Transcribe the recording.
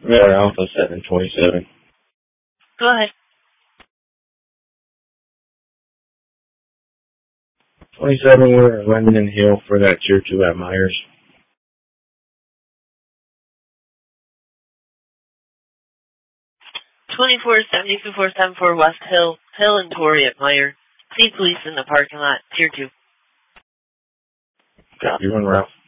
Radar Alpha 727. Go ahead. 27, we're at London Hill for that Tier 2 at Myers. 24-72-474 West Hill and Torrey at Meyer. See police in the parking lot, Tier 2. Copy, 1 Ralph.